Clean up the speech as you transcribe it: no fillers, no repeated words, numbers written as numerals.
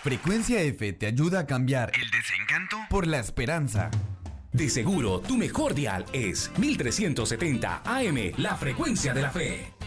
Frecuencia F te ayuda a cambiar el desencanto por la esperanza. De seguro, tu mejor dial es 1370 AM, la frecuencia de la fe.